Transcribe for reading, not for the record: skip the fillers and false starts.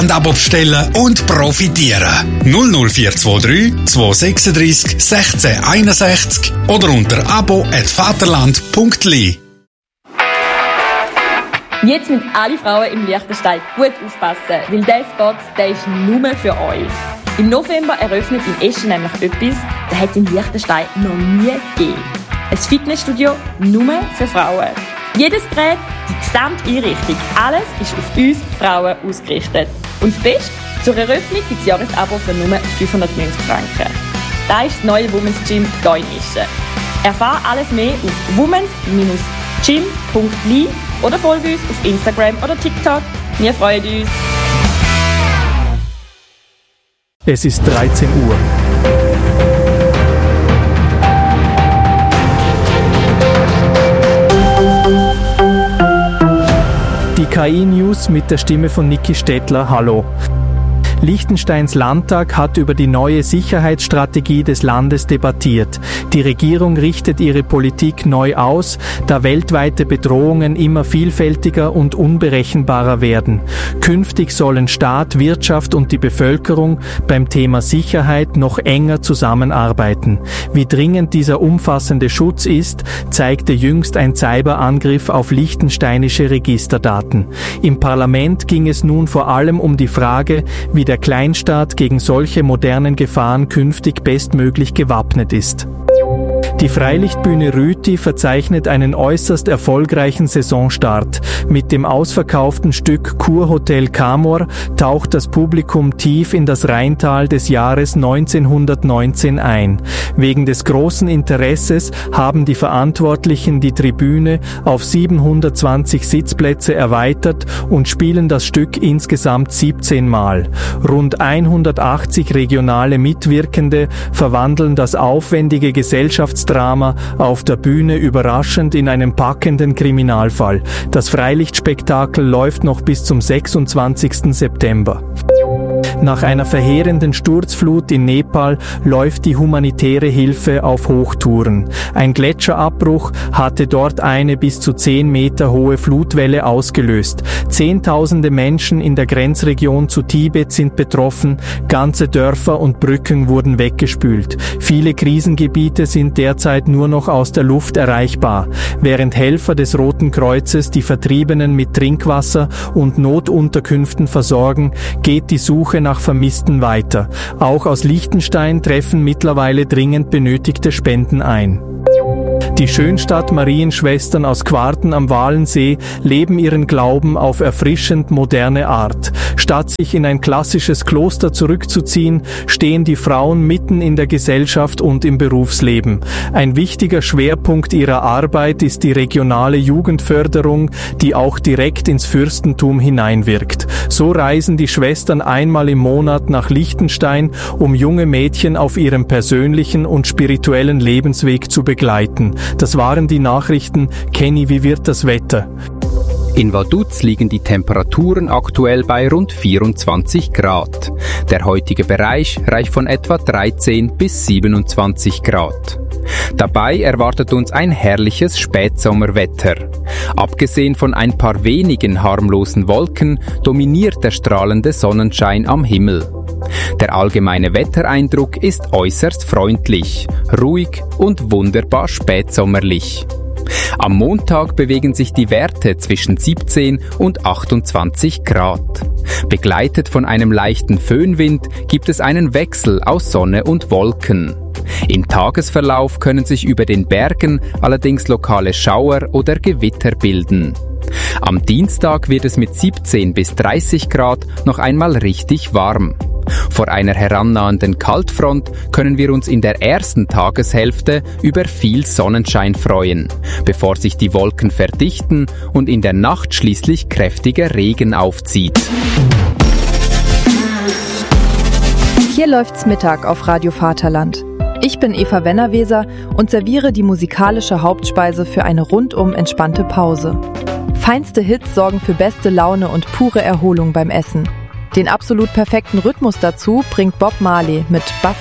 ein Abo bestellen und profitieren. 00423 236 1661 oder unter abo@vaterland.li. Jetzt müssen alle Frauen im Liechtenstein gut aufpassen, weil dieser Spot, der ist nur für euch. Im November eröffnet in Eschen nämlich etwas, das hat es in Liechtenstein noch nie gegeben. Ein Fitnessstudio nur für Frauen. Jedes Gerät, die gesamte Einrichtung, alles ist auf uns Frauen ausgerichtet. Und das Beste, zur Eröffnung gibt es Jahresabo für nur 590 Franken. Das ist das neue Women's Gym hier in Eschen. Erfahre alles mehr auf womens-gym.li oder folge uns auf Instagram oder TikTok. Wir freuen uns. Es ist 13 Uhr. Die KI-News mit der Stimme von Niki Stettler. Hallo. Liechtensteins Landtag hat über die neue Sicherheitsstrategie des Landes debattiert. Die Regierung richtet ihre Politik neu aus, da weltweite Bedrohungen immer vielfältiger und unberechenbarer werden. Künftig sollen Staat, Wirtschaft und die Bevölkerung beim Thema Sicherheit noch enger zusammenarbeiten. Wie dringend dieser umfassende Schutz ist, zeigte jüngst ein Cyberangriff auf liechtensteinische Registerdaten. Im Parlament ging es nun vor allem um die Frage, wie der Kleinstaat gegen solche modernen Gefahren künftig bestmöglich gewappnet ist. Die Freilichtbühne Rüti verzeichnet einen äußerst erfolgreichen Saisonstart. Mit dem ausverkauften Stück Kurhotel Camor taucht das Publikum tief in das Rheintal des Jahres 1919 ein. Wegen des großen Interesses haben die Verantwortlichen die Tribüne auf 720 Sitzplätze erweitert und spielen das Stück insgesamt 17 Mal. Rund 180 regionale Mitwirkende verwandeln das aufwendige Gesellschaftsdrama auf der Bühne überraschend in einen packenden Kriminalfall. Das Freilichtspektakel läuft noch bis zum 26. September. Nach einer verheerenden Sturzflut in Nepal läuft die humanitäre Hilfe auf Hochtouren. Ein Gletscherabbruch hatte dort eine bis zu 10 Meter hohe Flutwelle ausgelöst. Zehntausende Menschen in der Grenzregion zu Tibet sind betroffen, ganze Dörfer und Brücken wurden weggespült. Viele Krisengebiete sind derzeit nur noch aus der Luft erreichbar, während Helfer des Roten Kreuzes die Vertriebenen mit Trinkwasser und Notunterkünften versorgen, geht die Suche nach Vermissten weiter. Auch aus Liechtenstein treffen mittlerweile dringend benötigte Spenden ein. Die Schönstatt-Marienschwestern aus Quarten am Walensee leben ihren Glauben auf erfrischend moderne Art. Statt sich in ein klassisches Kloster zurückzuziehen, stehen die Frauen mitten in der Gesellschaft und im Berufsleben. Ein wichtiger Schwerpunkt ihrer Arbeit ist die regionale Jugendförderung, die auch direkt ins Fürstentum hineinwirkt. So reisen die Schwestern einmal im Monat nach Liechtenstein, um junge Mädchen auf ihrem persönlichen und spirituellen Lebensweg zu begleiten. Das waren die Nachrichten. Kenny, wie wird das Wetter? In Vaduz liegen die Temperaturen aktuell bei rund 24 Grad. Der heutige Bereich reicht von etwa 13 bis 27 Grad. Dabei erwartet uns ein herrliches Spätsommerwetter. Abgesehen von ein paar wenigen harmlosen Wolken dominiert der strahlende Sonnenschein am Himmel. Der allgemeine Wettereindruck ist äußerst freundlich, ruhig und wunderbar spätsommerlich. Am Montag bewegen sich die Werte zwischen 17 und 28 Grad. Begleitet von einem leichten Föhnwind gibt es einen Wechsel aus Sonne und Wolken. Im Tagesverlauf können sich über den Bergen allerdings lokale Schauer oder Gewitter bilden. Am Dienstag wird es mit 17 bis 30 Grad noch einmal richtig warm. Vor einer herannahenden Kaltfront können wir uns in der ersten Tageshälfte über viel Sonnenschein freuen, bevor sich die Wolken verdichten und in der Nacht schließlich kräftiger Regen aufzieht. Hier läuft's Mittag auf Radio Vaterland. Ich bin Eva Wennerweser und serviere die musikalische Hauptspeise für eine rundum entspannte Pause. Feinste Hits sorgen für beste Laune und pure Erholung beim Essen. Den absolut perfekten Rhythmus dazu bringt Bob Marley mit Buffalo